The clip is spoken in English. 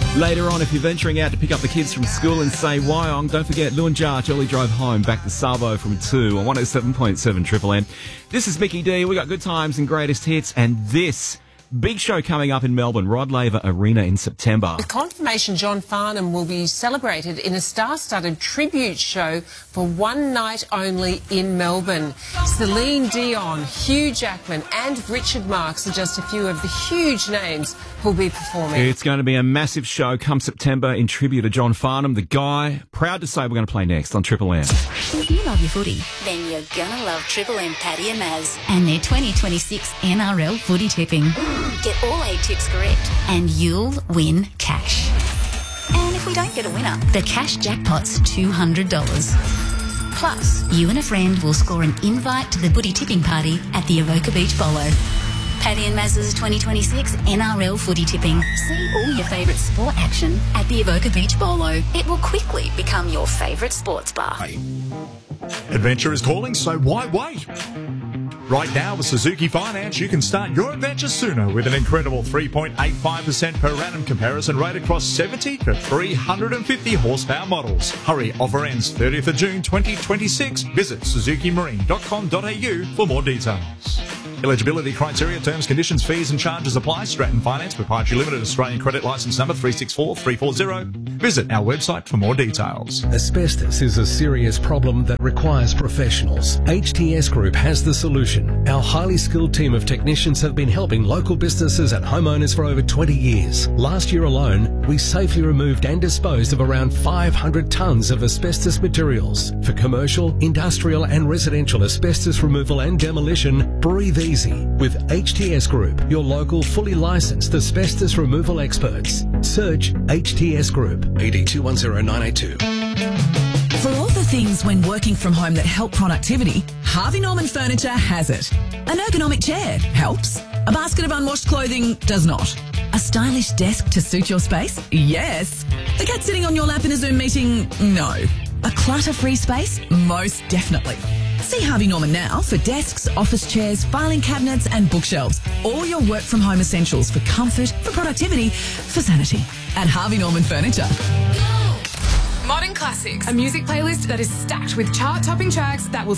Later on, if you're venturing out to pick up the kids from school in, say, Wyong, don't forget Lou and Jarch early drive home back to Savo from 2 on 107.7 Triple M. This is Mickey D. We got good times and greatest hits, and this big show coming up in Melbourne, Rod Laver Arena in September. With confirmation, John Farnham will be celebrated in a star-studded tribute show for one night only in Melbourne. Celine Dion, Hugh Jackman and Richard Marx are just a few of the huge names who'll be performing. It's going to be a massive show come September in tribute to John Farnham, the guy. Proud to say we're going to play next on Triple M. If you love your footy, then you're gonna love Triple M Paddy and Maz and their 2026 NRL footy tipping. Get all 8 tips correct and you'll win cash. And if we don't get a winner, the cash jackpot's $200. Plus, you and a friend will score an invite to the footy tipping party at the Avoca Beach Bolo. Paddy and Maz's 2026 NRL footy tipping. See all your favourite sport action at the Avoca Beach Bolo. It will quickly become your favourite sports bar. Adventure is calling, so why wait? Right now with Suzuki Finance, you can start your adventure sooner with an incredible 3.85% per annum comparison rate across 70 to 350 horsepower models. Hurry, offer ends 30th of June 2026. Visit suzukimarine.com.au for more details. Eligibility criteria, terms, conditions, fees and charges apply. Stratton Finance Proprietary Limited, Australian Credit Licence Number 364340. Visit our website for more details. Asbestos is a serious problem that requires professionals. HTS Group has the solution. Our highly skilled team of technicians have been helping local businesses and homeowners for over 20 years. Last year alone, we safely removed and disposed of around 500 tonnes of asbestos materials. For commercial, industrial and residential asbestos removal and demolition, breathe easy with HTS Group, your local fully licensed asbestos removal experts. Search HTS Group. ED 210982. For all the things when working from home that help productivity, Harvey Norman Furniture has it. An ergonomic chair helps. A basket of unwashed clothing does not. A stylish desk to suit your space? Yes. The cat sitting on your lap in a Zoom meeting? No. A clutter-free space? Most definitely. See Harvey Norman now for desks, office chairs, filing cabinets and bookshelves. All your work from home essentials for comfort, for productivity, for sanity. At Harvey Norman Furniture. Modern Classics, a music playlist that is stacked with chart-topping tracks that will